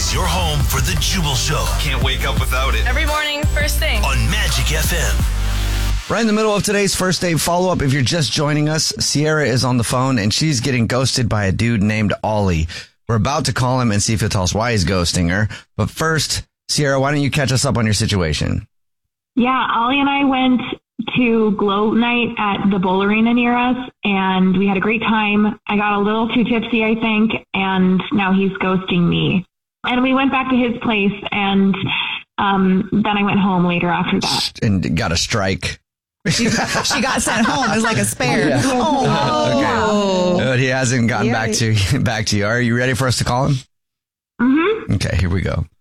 is your home for the Jubal Show. Can't wake up without it. Every morning, first thing. On Magic FM. Right in the middle of today's first date follow-up, if you're just joining us, Sierra is on the phone and she's getting ghosted by a dude named Ollie. We're about to call him and see if he'll tell us why he's ghosting her. But first, Sierra, why don't you catch us up on your situation? Yeah, Ollie and I went to Glow Night at the bowl arena near us, and we had a great time. I got a little too tipsy, I think, and now he's ghosting me. And we went back to his place, and then I went home later after that. And got a strike. She got sent home as like a spare. Yeah. Oh, okay. But he hasn't gotten back to you. Are you ready for us to call him? Mm-hmm. Okay, here we go.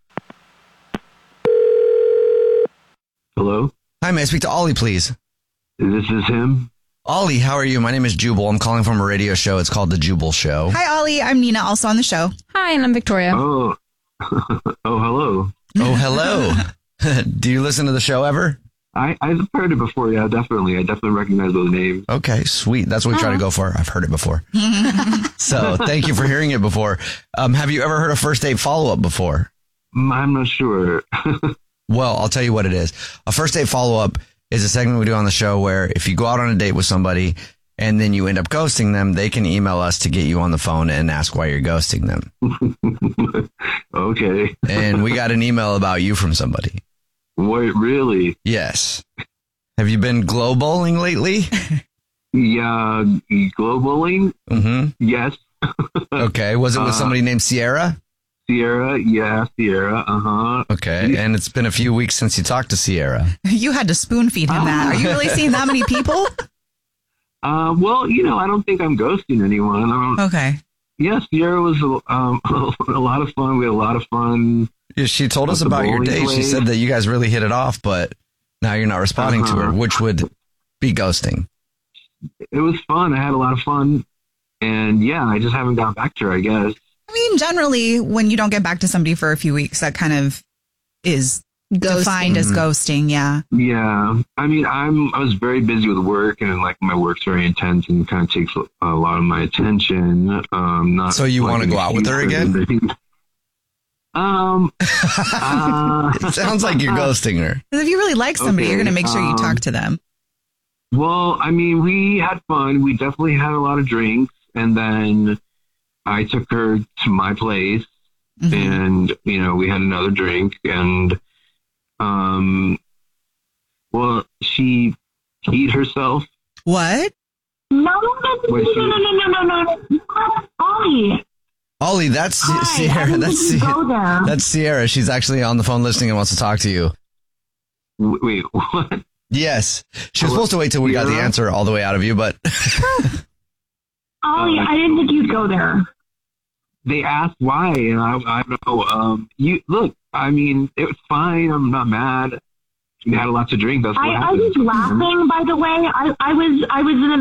Hello? Hi, may I speak to Ollie, please? This is him? Ollie, how are you? My name is Jubal. I'm calling from a radio show. It's called The Jubal Show. Hi, Ollie. I'm Nina, also on the show. Hi, and I'm Victoria. Oh, hello. Oh, hello. Do you listen to the show ever? I've heard it before, yeah, definitely. I definitely recognize those names. Okay, sweet. That's what we try to go for. I've heard it before. So thank you for hearing it before. Have you ever heard a first date follow-up before? I'm not sure. Well, I'll tell you what it is. A first date follow-up is a segment we do on the show where if you go out on a date with somebody and then you end up ghosting them, they can email us to get you on the phone and ask why you're ghosting them. Okay. And we got an email about you from somebody. Wait, really? Yes. Have you been glow bowling lately? Yeah, glow bowling? Mm-hmm. Yes. Okay. Was it with somebody named Sierra? Sierra, yeah, Sierra, uh-huh. Okay, and it's been a few weeks since you talked to Sierra. You had to spoon feed him that. Are you really seeing that many people? Well, I don't think I'm ghosting anyone. Okay. Yeah, Sierra was a lot of fun. We had a lot of fun. Yeah, she told us about your date. She said that you guys really hit it off, but now you're not responding to her, which would be ghosting. It was fun. I had a lot of fun. And yeah, I just haven't gotten back to her, I guess. I mean, generally, when you don't get back to somebody for a few weeks, that kind of is defined as ghosting. Yeah. Yeah. I mean, I was very busy with work, and like my work's very intense and kind of takes a lot of my attention. So you want to go out with her again? It sounds like you're ghosting her. Because if you really like somebody, you're going to make sure you talk to them. Well, I mean, we had fun. We definitely had a lot of drinks, and then I took her to my place, and, we had another drink, and, well, she peed herself. What? No. Ollie. Ollie, that's Sierra. That's Sierra. She's actually on the phone listening and wants to talk to you. Wait, what? Yes. She was supposed to wait till we got the answer all the way out of you, but... Ollie, I didn't think you'd go there. They asked why, and I don't know. Look, I mean, it was fine. I'm not mad. We had a lot to drink. That's what happened. I was laughing, by the way. I was in a